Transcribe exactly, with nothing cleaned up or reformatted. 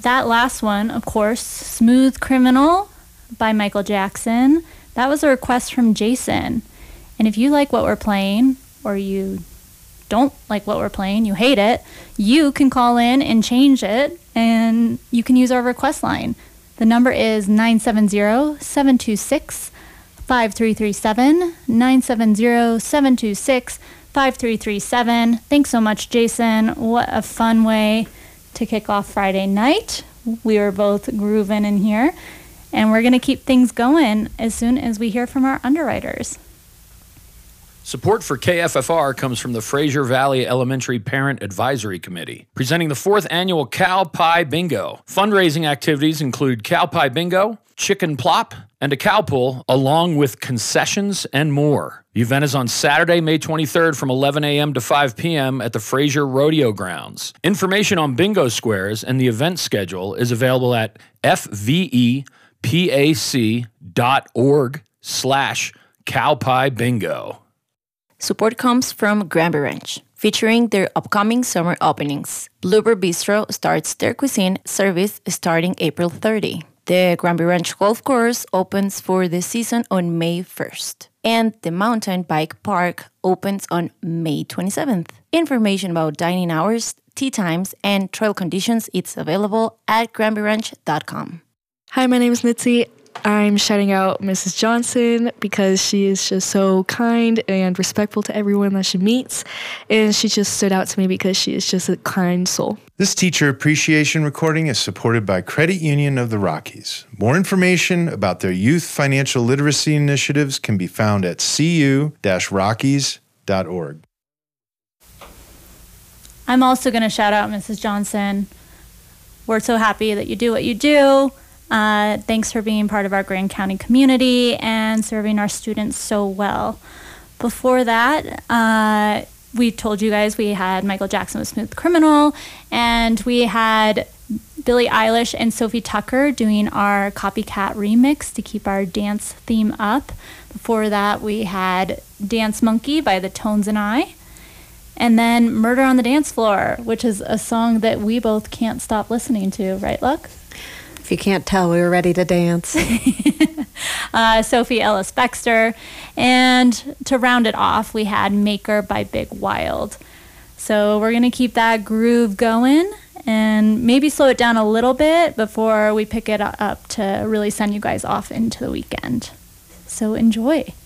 that last one, of course, Smooth Criminal by Michael Jackson. That was a request from Jason. And if you like what we're playing, or you don't like what we're playing, you hate it, you can call in and change it, and you can use our request line. The number is nine seven zero, seven two six, five three three seven, nine seven zero, seven two six, five three three seven. Thanks so much, Jason. What a fun way to kick off Friday night. We were both grooving in here, and we're going to keep things going as soon as we hear from our underwriters. Support for K F F R comes from the Fraser Valley Elementary Parent Advisory Committee, presenting the fourth annual Cow Pie Bingo. Fundraising activities include Cow Pie Bingo, Chicken Plop, and a cow pull, along with concessions and more. The event is on Saturday, May twenty-third from eleven a.m. to five p.m. at the Fraser Rodeo Grounds. Information on bingo squares and the event schedule is available at fvepac dot org slash cowpie bingo. Support comes from Granby Ranch, featuring their upcoming summer openings. Bluebird Bistro starts their cuisine service starting April thirtieth. The Granby Ranch Golf Course opens for the season on May first, and the Mountain Bike Park opens on May twenty-seventh. Information about dining hours, tea times, and trail conditions is available at granby ranch dot com. Hi, my name is Mitzi. I'm shouting out Missus Johnson because she is just so kind and respectful to everyone that she meets, and she just stood out to me because she is just a kind soul. This teacher appreciation recording is supported by Credit Union of the Rockies. More information about their youth financial literacy initiatives can be found at c u dash rockies dot org. I'm also going to shout out Missus Johnson. We're so happy that you do what you do. Uh, thanks for being part of our Grand County community and serving our students so well. Before that, uh, we told you guys we had Michael Jackson with Smooth Criminal, and we had Billie Eilish and Sophie Tucker doing our Copycat remix to keep our dance theme up. Before that, we had Dance Monkey by the Tones and I, and then Murder on the Dance Floor, which is a song that we both can't stop listening to, right, Luck? If you can't tell, we were ready to dance. uh, Sophie Ellis Bextor. And to round it off, we had Maker by Big Wild. So we're going to keep that groove going and maybe slow it down a little bit before we pick it up to really send you guys off into the weekend. So enjoy.